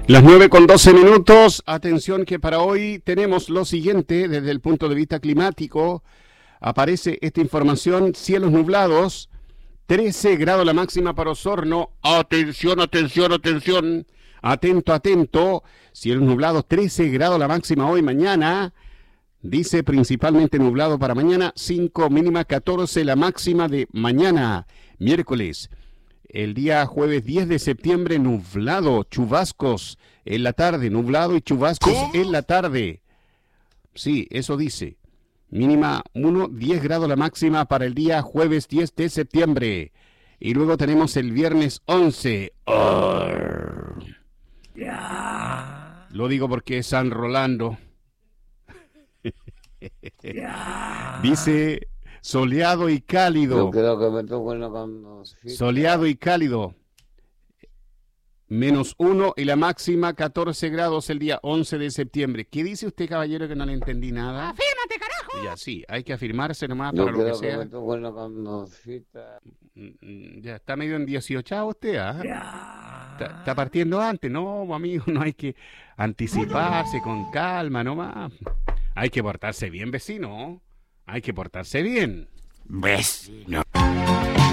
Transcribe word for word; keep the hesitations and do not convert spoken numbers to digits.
Las nueve con doce minutos, atención que para hoy tenemos lo siguiente desde el punto de vista climático. Aparece esta información, cielos nublados, trece grados la máxima para Osorno. Atención, atención, atención, atento, atento. Cielos nublados, trece grados la máxima hoy, mañana. Dice principalmente nublado para mañana, cinco mínima, catorce la máxima de mañana, miércoles. El día jueves diez de septiembre, nublado, chubascos en la tarde, nublado y chubascos ¿Cómo? en la tarde. Sí, eso dice. Mínima uno, diez grados la máxima para el día jueves diez de septiembre. Y luego tenemos el viernes once. Arr. Yeah. Lo digo porque es San Rolando. Yeah. Dice... Soleado y cálido. Yo creo que me tocó en la candosita. Soleado y cálido. Menos uno y la máxima catorce grados el día once de septiembre. ¿Qué dice usted, caballero, que no le entendí nada? ¡Afírmate, carajo! Ya, sí, hay que afirmarse nomás Yo para lo que creo sea. que me tocó en la candosita. Ya, está medio en dieciocho usted, ¿ah? ¿eh? Está, está partiendo antes, no, amigo, no hay que anticiparse con calma nomás. Hay que portarse bien, vecino. Hay que portarse bien. Vecino.